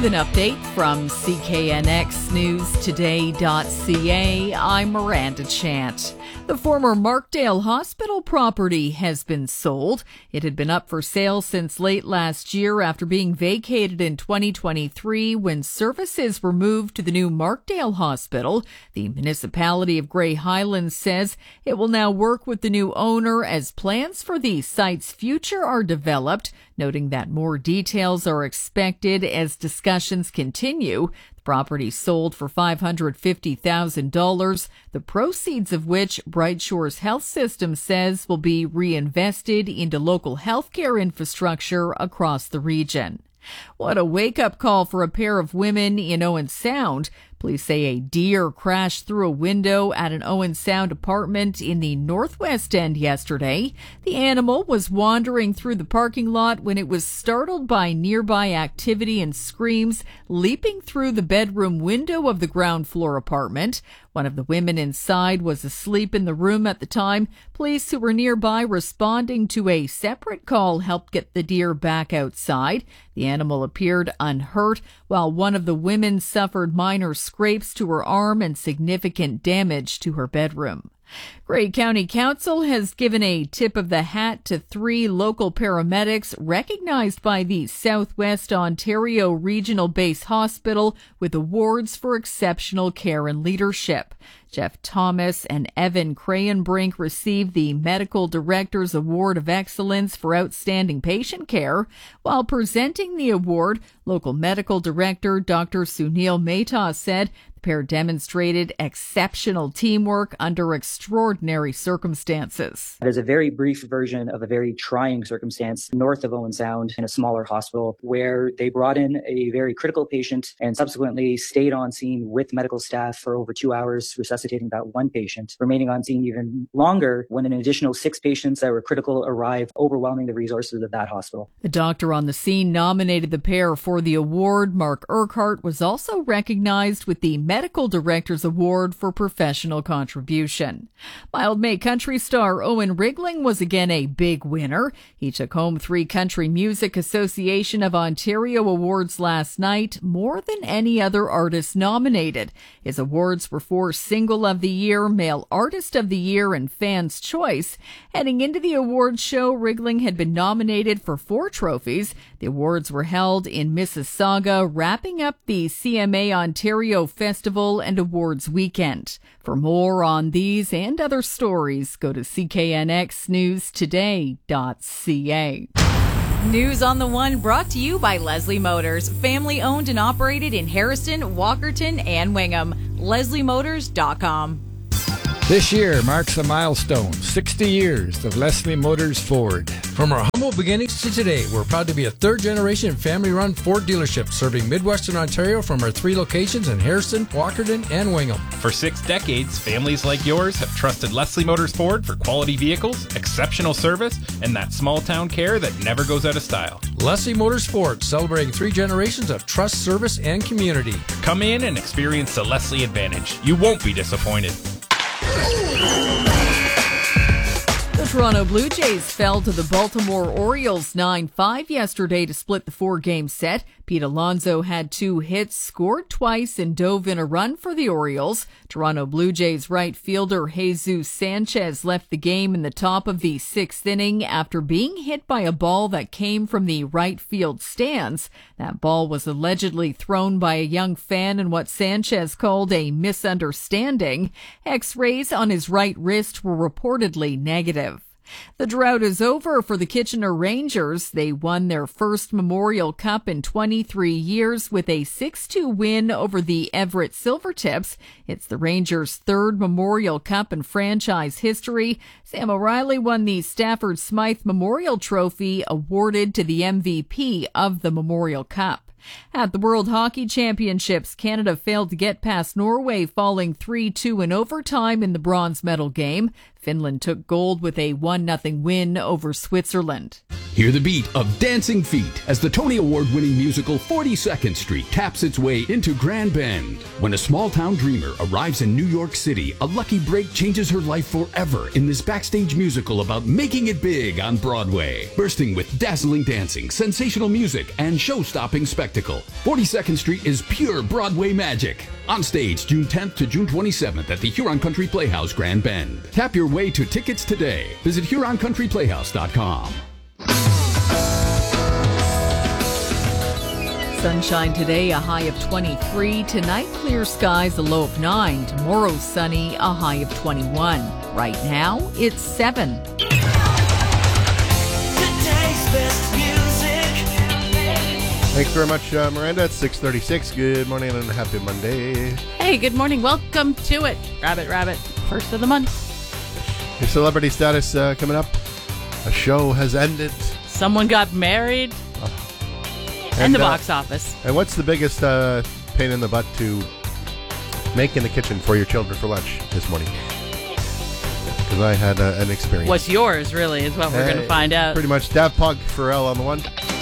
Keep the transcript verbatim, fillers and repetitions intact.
With an update from C K N X News Today dot C A, I'm Miranda Chant. The former Markdale Hospital property has been sold. It had been up for sale since late last year after being vacated in twenty twenty-three when services were moved to the new Markdale Hospital. The municipality of Grey Highlands says it will now work with the new owner as plans for the site's future are developed, noting that more details are expected as discussions continue. The property sold for five hundred fifty thousand dollars, the proceeds of which Bright Shores Health System says will be reinvested into local healthcare infrastructure across the region. What a wake-up call for a pair of women in Owen Sound. Police say a deer crashed through a window at an Owen Sound apartment in the Northwest End yesterday. The animal was wandering through the parking lot when it was startled by nearby activity and screams, leaping through the bedroom window of the ground floor apartment. One of the women inside was asleep in the room at the time. Police who were nearby responding to a separate call helped get the deer back outside. The animal appeared unhurt, while one of the women suffered minor scrapes to her arm and significant damage to her bedroom. Grey County Council has given a tip of the hat to three local paramedics recognized by the Southwest Ontario Regional Base Hospital with awards for exceptional care and leadership. Jeff Thomas and Evan Crayenbrink received the Medical Director's Award of Excellence for Outstanding Patient Care. While presenting the award, local medical director Doctor Sunil Mehta said the pair demonstrated exceptional teamwork under extraordinary circumstances. There's a very brief version of a very trying circumstance north of Owen Sound in a smaller hospital where they brought in a very critical patient and subsequently stayed on scene with medical staff for over two hours, resuscitating that one patient, remaining on scene even longer when an additional six patients that were critical arrived, overwhelming the resources of that hospital. The doctor on the scene nominated the pair for the award. Mark Urquhart was also recognized with the Medical Director's Award for Professional Contribution. Mildmay country star Owen Rigling was again a big winner. He took home three Country Music Association of Ontario awards last night, more than any other artist nominated. His awards were for Single of the Year, Male Artist of the Year, and Fans' Choice. Heading into the awards show, Rigling had been nominated for four trophies. The awards were held in Mississauga, wrapping up the C M A Ontario Festival and Awards weekend. For more on these and other stories, go to C K N X News Today dot C A. News on the One brought to you by Leslie Motors, family owned and operated in Harrison, Walkerton, and Wingham. Leslie Motors dot com. This year marks a milestone, sixty years of Leslie Motors Ford. From our humble beginnings to today, we're proud to be a third-generation family-run Ford dealership serving Midwestern Ontario from our three locations in Harrison, Walkerton, and Wingham. For six decades, families like yours have trusted Leslie Motors Ford for quality vehicles, exceptional service, and that small-town care that never goes out of style. Leslie Motors Ford, celebrating three generations of trust, service, and community. Come in and experience the Leslie Advantage. You won't be disappointed. The Toronto Blue Jays fell to the Baltimore Orioles nine five yesterday to split the four-game set. Pete Alonso had two hits, scored twice, and dove in a run for the Orioles. Toronto Blue Jays right fielder Jesus Sanchez left the game in the top of the sixth inning after being hit by a ball that came from the right field stands. That ball was allegedly thrown by a young fan in what Sanchez called a misunderstanding. X-rays on his right wrist were reportedly negative. The drought is over for the Kitchener Rangers. They won their first Memorial Cup in twenty-three years with a six two win over the Everett Silvertips. It's the Rangers' third Memorial Cup in franchise history. Sam O'Reilly won the Stafford Smythe Memorial Trophy, awarded to the M V P of the Memorial Cup. At the World Hockey Championships, Canada failed to get past Norway, falling three two in overtime in the bronze medal game. Finland took gold with a one nothing win over Switzerland. Hear the beat of Dancing Feet as the Tony Award-winning musical forty-second Street taps its way into Grand Bend. When a small-town dreamer arrives in New York City, a lucky break changes her life forever in this backstage musical about making it big on Broadway. Bursting with dazzling dancing, sensational music, and show-stopping spectacle, forty-second Street is pure Broadway magic. On stage June tenth to June twenty-seventh at the Huron Country Playhouse, Grand Bend. Tap your way to tickets today. Visit Huron Country Playhouse dot com. Sunshine today, a high of twenty-three. Tonight, clear skies, a low of nine. Tomorrow, sunny, a high of twenty-one. Right now, it's seven. Thanks very much, uh, Miranda. It's six thirty-six. Good morning and happy Monday. Hey, good morning. Welcome to it. Rabbit, rabbit. First of the month. Your celebrity status uh, coming up. A show has ended. Someone got married. Uh, and, and the uh, box office. And what's the biggest uh, pain in the butt to make in the kitchen for your children for lunch this morning? Because I had uh, an experience. What's yours, really, is what we're uh, going to find out. Pretty much Daft Punk, Pharrell on the one.